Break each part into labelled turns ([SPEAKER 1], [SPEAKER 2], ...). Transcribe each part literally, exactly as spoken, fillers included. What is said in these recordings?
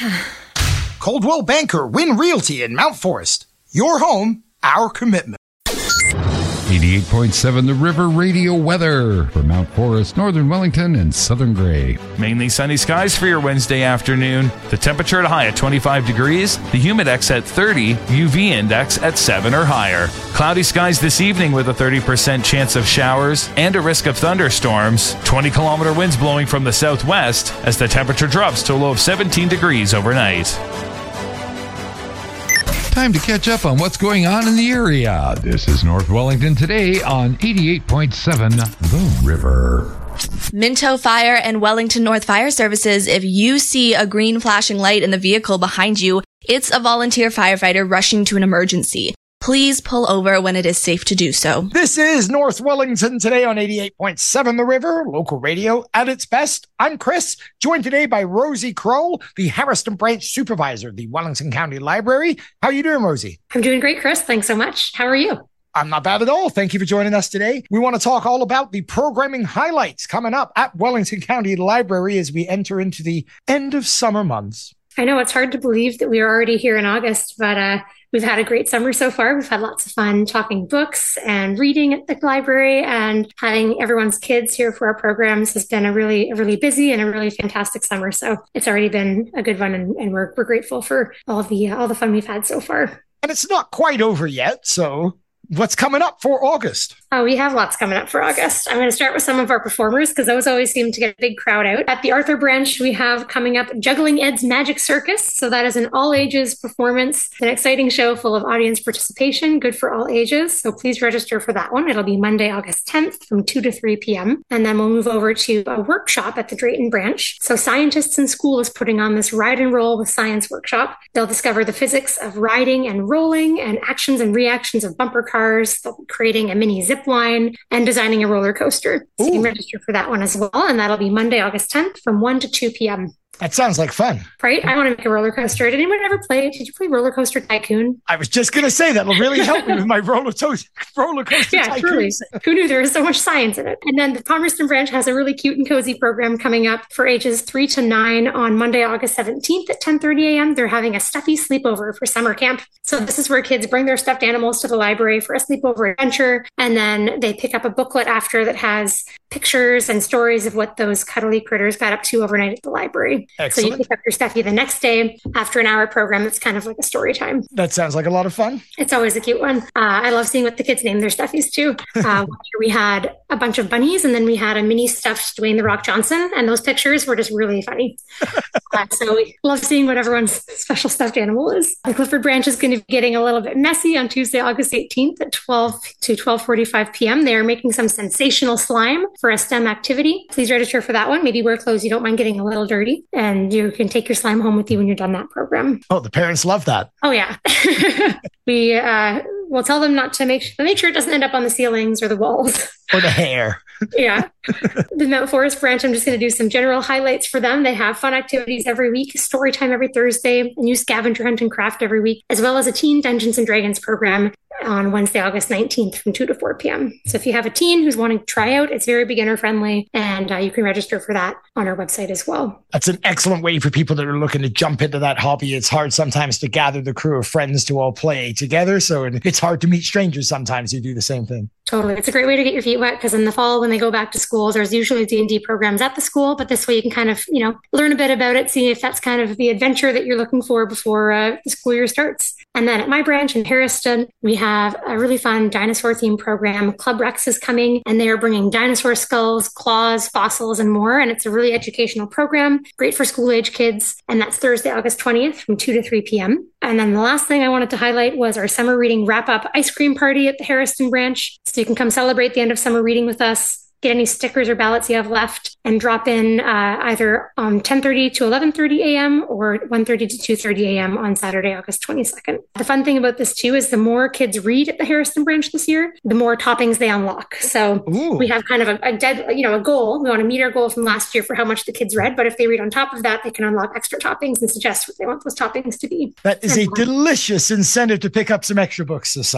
[SPEAKER 1] Coldwell Banker Win Realty in Mount Forest. Your home, our commitment.
[SPEAKER 2] eighty-eight point seven The River Radio weather for Mount Forest, Northern Wellington, and Southern Gray.
[SPEAKER 3] Mainly sunny skies for your Wednesday afternoon. The temperature at a high at twenty-five degrees, the humidex at thirty, U V index at seven or higher. Cloudy skies this evening with a thirty percent chance of showers and a risk of thunderstorms. twenty kilometer winds blowing from the southwest as the temperature drops to a low of seventeen degrees overnight.
[SPEAKER 2] Time to catch up on what's going on in the area. This is North Wellington today on eighty-eight point seven The River.
[SPEAKER 4] Minto Fire and Wellington North Fire Services. If you see a green flashing light in the vehicle behind you, it's a volunteer firefighter rushing to an emergency. Please pull over when it is safe to do so.
[SPEAKER 1] This is North Wellington today on eighty-eight point seven The River, local radio at its best. I'm Chris, joined today by Rosie Kroll, the Harriston Branch Supervisor of the Wellington County Library. How are you doing, Rosie?
[SPEAKER 5] I'm doing great, Chris. Thanks so much. How are you?
[SPEAKER 1] I'm not bad at all. Thank you for joining us today. We want to talk all about the programming highlights coming up at Wellington County Library as we enter into the end of summer months.
[SPEAKER 5] I know it's hard to believe that we are already here in August, but uh, we've had a great summer so far. We've had lots of fun talking books and reading at the library, and having everyone's kids here for our programs has been a really, a really busy and a really fantastic summer. So it's already been a good one, and, and we're we're grateful for all the uh, all the fun we've had so far.
[SPEAKER 1] And it's not quite over yet, so what's coming up for August?
[SPEAKER 5] Oh, we have lots coming up for August. I'm going to start with some of our performers because those always seem to get a big crowd out. At the Arthur Branch, we have coming up Juggling Ed's Magic Circus. So that is an all-ages performance, an exciting show full of audience participation, good for all ages. So please register for that one. It'll be Monday, August tenth from two to three p.m. And then we'll move over to a workshop at the Drayton Branch. So Scientists in School is putting on this Ride and Roll with Science workshop. They'll discover the physics of riding and rolling and actions and reactions of bumper cars. They'll be creating a mini zip line and designing a roller coaster. So you can register for that one as well. And that'll be Monday, August tenth from one to two p.m.
[SPEAKER 1] That sounds like fun.
[SPEAKER 5] Right? I want to make a roller coaster. Did anyone ever play? Did you play Roller Coaster Tycoon?
[SPEAKER 1] I was just going to say that'll really help me with my roller, to- roller coaster
[SPEAKER 5] yeah,
[SPEAKER 1] tycoon.
[SPEAKER 5] Truly. Who knew there was so much science in it? And then the Palmerston Branch has a really cute and cozy program coming up for ages three to nine on Monday, August seventeenth at ten thirty a.m. They're having a stuffy sleepover for summer camp. So this is where kids bring their stuffed animals to the library for a sleepover adventure. And then they pick up a booklet after that has pictures and stories of what those cuddly critters got up to overnight at the library.
[SPEAKER 1] Excellent.
[SPEAKER 5] So you pick up your stuffy the next day after an hour program. That's kind of like a story time.
[SPEAKER 1] That sounds like a lot of fun.
[SPEAKER 5] It's always a cute one. Uh, I love seeing what the kids name their stuffies too. Uh, we had a bunch of bunnies, and then we had a mini stuffed Dwayne The Rock Johnson, and those pictures were just really funny. uh, so we love seeing what everyone's special stuffed animal is. The Clifford Branch is going to be getting a little bit messy on Tuesday, August eighteenth at twelve to twelve forty-five p.m. They are making some sensational slime for a STEM activity. Please register for that one. Maybe wear clothes you don't mind getting a little dirty, and you can take your slime home with you when you're done that program.
[SPEAKER 1] Oh, the parents love that.
[SPEAKER 5] Oh, yeah. we uh, will tell them not to make, make sure it doesn't end up on the ceilings or the walls.
[SPEAKER 1] Or the hair.
[SPEAKER 5] Yeah. The Mount Forest Branch, I'm just going to do some general highlights for them. They have fun activities every week, story time every Thursday, a new scavenger hunt and craft every week, as well as a teen Dungeons and Dragons program on Wednesday, August nineteenth from two to four p.m. So if you have a teen who's wanting to try out, it's very beginner friendly, and uh, you can register for that on our website as well.
[SPEAKER 1] That's an excellent way for people that are looking to jump into that hobby. It's hard sometimes to gather the crew of friends to all play together. So it's hard to meet strangers sometimes who do the same thing.
[SPEAKER 5] Totally. It's a great way to get your feet wet, because in the fall, when they go back to school, there's usually D and D programs at the school, but this way you can kind of, you know, learn a bit about it, see if that's kind of the adventure that you're looking for before uh, the school year starts. And then at my branch in Harriston, we have a really fun dinosaur themed program. Club Rex is coming, and they are bringing dinosaur skulls, claws, fossils, and more. And it's a really educational program, great for school age kids. And that's Thursday, August twentieth from two to three p.m. And then the last thing I wanted to highlight was our summer reading wrap up ice cream party at the Harriston Branch. So you can come celebrate the end of summer reading with us. Get any stickers or ballots you have left, and drop in uh, either on ten thirty to eleven thirty a.m. or one thirty to two thirty a.m. on Saturday, August twenty-second. The fun thing about this too is the more kids read at the Harriston Branch this year, the more toppings they unlock. So Ooh. we have kind of a, a dead, you know, a goal. We want to meet our goal from last year for how much the kids read, but if they read on top of that, they can unlock extra toppings and suggest what they want those toppings to be.
[SPEAKER 1] That is a delicious incentive to pick up some extra books this summer.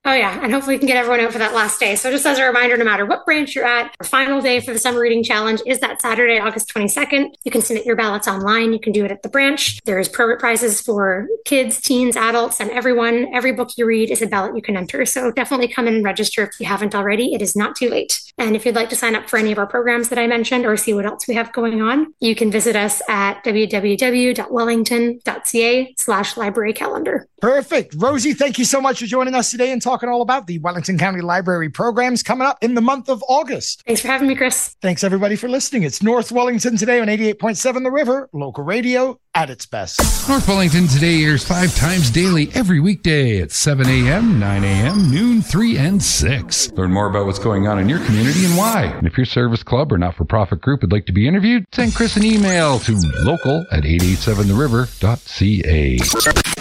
[SPEAKER 5] Oh, yeah. And hopefully we can get everyone out for that last day. So just as a reminder, no matter what branch you're at, our final day for the Summer Reading Challenge is that Saturday, August twenty-second. You can submit your ballots online. You can do it at the branch. There's pro prizes for kids, teens, adults, and everyone. Every book you read is a ballot you can enter. So definitely come in and register if you haven't already. It is not too late. And if you'd like to sign up for any of our programs that I mentioned or see what else we have going on, you can visit us at www.wellington.ca slash library calendar.
[SPEAKER 1] Perfect. Rosie, thank you so much for joining us today and talking all about the Wellington County Library programs coming up in the month of August.
[SPEAKER 5] Thanks for having me, Chris.
[SPEAKER 1] Thanks, everybody, for listening. It's North Wellington Today on eighty-eight point seven The River, local radio at its best.
[SPEAKER 2] North Wellington Today airs five times daily every weekday at seven a.m., nine a.m., noon, three, and six. Learn more about what's going on in your community and why. And if your service club or not-for-profit group would like to be interviewed, send Chris an email to local at eight eight seven the river dot c a.